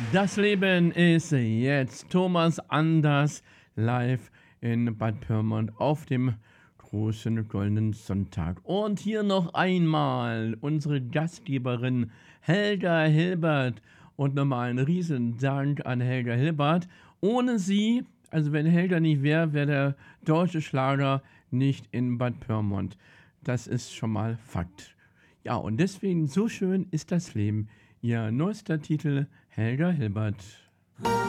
Das Leben ist jetzt Thomas Anders live in Bad Pyrmont auf dem großen goldenen Sonntag. Und hier noch einmal unsere Gastgeberin Helga Hilbert. Und nochmal einen riesen Dank an Helga Hilbert. Ohne sie, also wenn Helga nicht wäre, wäre der deutsche Schlager nicht in Bad Pyrmont. Das ist schon mal Fakt. Ja, und deswegen so schön ist das Leben. Ihr neuester Titel, Helga Hilbert.